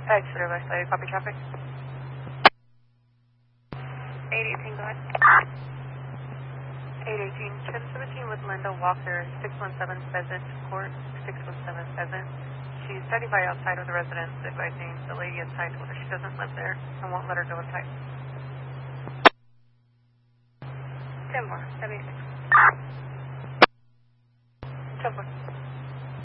Exeter West Side, copy traffic. 818, go ahead. 818, 1017 with Linda Walker, 617 Pheasant Court, 617 Pheasant. She's standing by outside of the residence, advising the lady inside told her she doesn't live there and won't let her go inside. 10 more, 76.